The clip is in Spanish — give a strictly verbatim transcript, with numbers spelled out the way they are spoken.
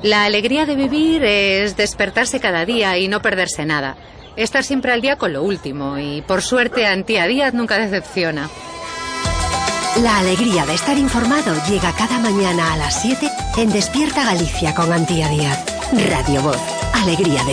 La alegría de vivir es despertarse cada día y no perderse nada. Estar siempre al día con lo último y, por suerte, Antía Díaz nunca decepciona. La alegría de estar informado llega cada mañana a las siete en Despierta Galicia con Antía Díaz. Radio Voz. Alegría de